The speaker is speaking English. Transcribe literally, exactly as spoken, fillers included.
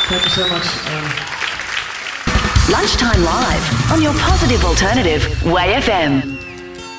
Thank you so much. Um... Lunchtime Live on your positive alternative, Way F M.